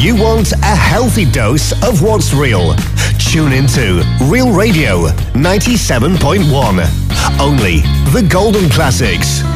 You want a healthy dose of what's real? Tune into Real Radio 97.1. Only the golden classics.